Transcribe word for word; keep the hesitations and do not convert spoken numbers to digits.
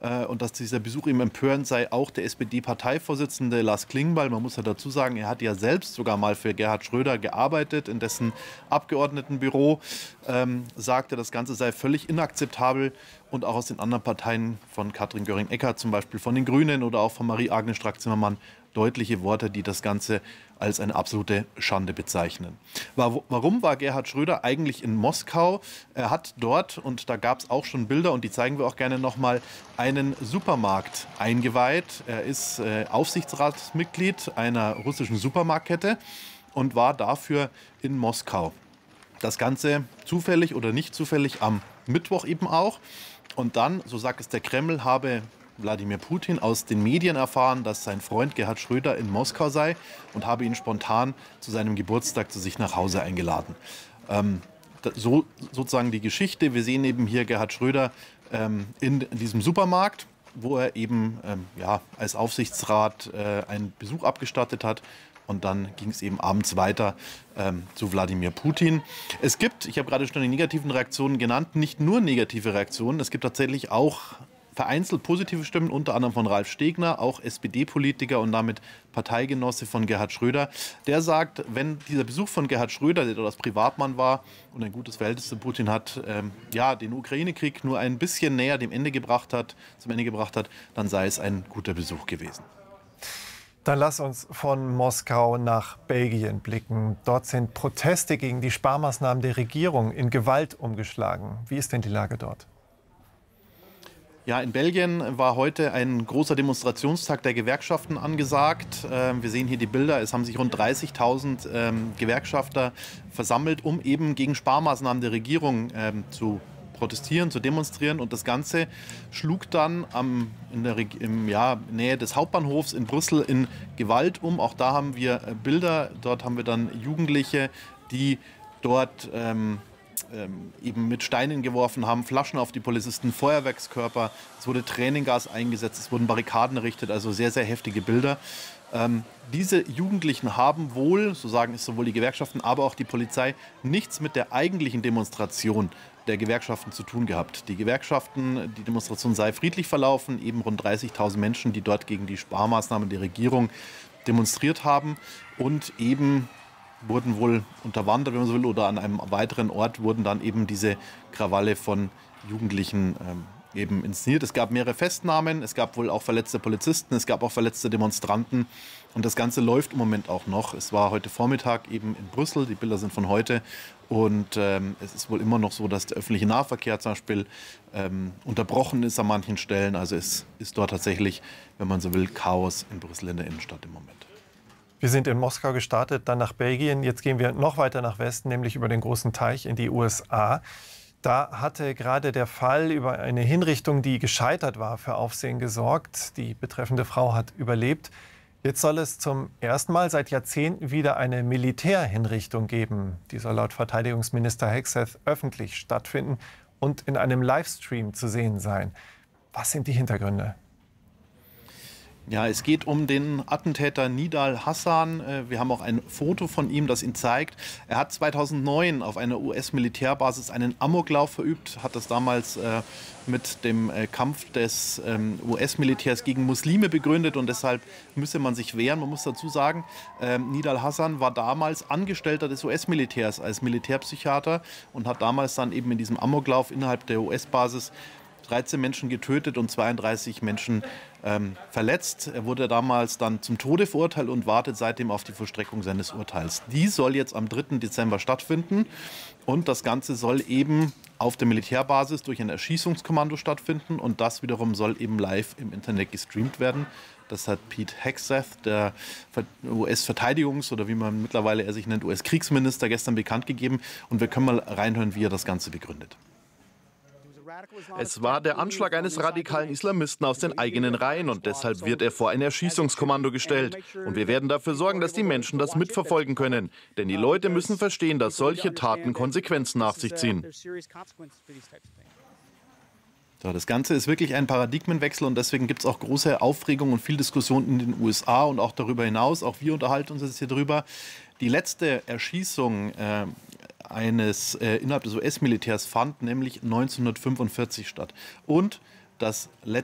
äh, und dass dieser Besuch ihm empörend sei. Auch der S P D-Parteivorsitzende Lars Klingbeil, man muss ja dazu sagen, er hat ja selbst sogar mal für Gerhard Schröder gearbeitet, in dessen Abgeordnetenbüro, ähm, sagte, das Ganze sei völlig inakzeptabel. Und auch aus den anderen Parteien von Katrin Göring-Eckardt, zum Beispiel von den Grünen oder auch von Marie-Agnes Strack-Zimmermann, deutliche Worte, die das Ganze als eine absolute Schande bezeichnen. Warum war Gerhard Schröder eigentlich in Moskau? Er hat dort, und da gab es auch schon Bilder, und die zeigen wir auch gerne nochmal, einen Supermarkt eingeweiht. Er ist äh, Aufsichtsratsmitglied einer russischen Supermarktkette und war dafür in Moskau. Das Ganze zufällig oder nicht zufällig am Mittwoch eben auch. Und dann, so sagt es der Kreml, habe Wladimir Putin aus den Medien erfahren, dass sein Freund Gerhard Schröder in Moskau sei und habe ihn spontan zu seinem Geburtstag zu sich nach Hause eingeladen. Ähm, so sozusagen die Geschichte. Wir sehen eben hier Gerhard Schröder ähm, in, in diesem Supermarkt, wo er eben ähm, ja, als Aufsichtsrat äh, einen Besuch abgestattet hat. Und dann ging es eben abends weiter ähm, zu Wladimir Putin. Es gibt, ich habe gerade schon die negativen Reaktionen genannt, nicht nur negative Reaktionen. Es gibt tatsächlich auch vereinzelt positive Stimmen, unter anderem von Ralf Stegner, auch S P D-Politiker und damit Parteigenosse von Gerhard Schröder. Der sagt, wenn dieser Besuch von Gerhard Schröder, der dort als Privatmann war und ein gutes Verhältnis zu Putin hat, ähm, ja, den Ukraine-Krieg nur ein bisschen näher dem Ende gebracht hat, zum Ende gebracht hat, dann sei es ein guter Besuch gewesen. Dann lass uns von Moskau nach Belgien blicken. Dort sind Proteste gegen die Sparmaßnahmen der Regierung in Gewalt umgeschlagen. Wie ist denn die Lage dort? Ja, in Belgien war heute ein großer Demonstrationstag der Gewerkschaften angesagt. Wir sehen hier die Bilder. Es haben sich rund dreißigtausend Gewerkschafter versammelt, um eben gegen Sparmaßnahmen der Regierung zu protestieren, zu demonstrieren. Und das Ganze schlug dann am, in der im, ja, Nähe des Hauptbahnhofs in Brüssel in Gewalt um. Auch da haben wir Bilder. Dort haben wir dann Jugendliche, die dort ähm, ähm, eben mit Steinen geworfen haben, Flaschen auf die Polizisten, Feuerwerkskörper. Es wurde Tränengas eingesetzt, es wurden Barrikaden errichtet, also sehr, sehr heftige Bilder. Ähm, diese Jugendlichen haben wohl, so sagen es sowohl die Gewerkschaften, aber auch die Polizei, nichts mit der eigentlichen Demonstration der Gewerkschaften zu tun gehabt. Die Gewerkschaften, die Demonstration sei friedlich verlaufen, eben rund dreißigtausend Menschen, die dort gegen die Sparmaßnahmen der Regierung demonstriert haben und eben wurden wohl unterwandert, wenn man so will, oder an einem weiteren Ort wurden dann eben diese Krawalle von Jugendlichen ähm, eben inszeniert. Es gab mehrere Festnahmen, es gab wohl auch verletzte Polizisten, es gab auch verletzte Demonstranten und das Ganze läuft im Moment auch noch. Es war heute Vormittag eben in Brüssel, die Bilder sind von heute und ähm, es ist wohl immer noch so, dass der öffentliche Nahverkehr zum Beispiel ähm, unterbrochen ist an manchen Stellen. Also es ist dort tatsächlich, wenn man so will, Chaos in Brüssel in der Innenstadt im Moment. Wir sind in Moskau gestartet, dann nach Belgien. Jetzt gehen wir noch weiter nach Westen, nämlich über den großen Teich in die U S A. Da hatte gerade der Fall über eine Hinrichtung, die gescheitert war, für Aufsehen gesorgt. Die betreffende Frau hat überlebt. Jetzt soll es zum ersten Mal seit Jahrzehnten wieder eine Militärhinrichtung geben. Die soll laut Verteidigungsminister Hegseth öffentlich stattfinden und in einem Livestream zu sehen sein. Was sind die Hintergründe? Ja, es geht um den Attentäter Nidal Hasan. Wir haben auch ein Foto von ihm, das ihn zeigt. Er hat zweitausendneun auf einer U S-Militärbasis einen Amoklauf verübt, hat das damals äh, mit dem äh, Kampf des ähm, U S-Militärs gegen Muslime begründet und deshalb müsse man sich wehren. Man muss dazu sagen, äh, Nidal Hasan war damals Angestellter des U S-Militärs als Militärpsychiater und hat damals dann eben in diesem Amoklauf innerhalb der U S-Basis dreizehn Menschen getötet und zweiunddreißig Menschen ähm, verletzt. Er wurde damals dann zum Tode verurteilt und wartet seitdem auf die Vollstreckung seines Urteils. Die soll jetzt am dritten Dezember stattfinden und das Ganze soll eben auf der Militärbasis durch ein Erschießungskommando stattfinden und das wiederum soll eben live im Internet gestreamt werden. Das hat Pete Hegseth, der U S-Verteidigungs- oder wie man mittlerweile er sich nennt, U S-Kriegsminister, gestern bekannt gegeben und wir können mal reinhören, wie er das Ganze begründet. Es war der Anschlag eines radikalen Islamisten aus den eigenen Reihen und deshalb wird er vor ein Erschießungskommando gestellt. Und wir werden dafür sorgen, dass die Menschen das mitverfolgen können. Denn die Leute müssen verstehen, dass solche Taten Konsequenzen nach sich ziehen. So, das Ganze ist wirklich ein Paradigmenwechsel und deswegen gibt es auch große Aufregung und viel Diskussion in den U S A und auch darüber hinaus. Auch wir unterhalten uns jetzt hier drüber. Die letzte Erschießung äh, eines äh, innerhalb des U S-Militärs fand nämlich neunzehnhundertfünfundvierzig statt. Und das letzte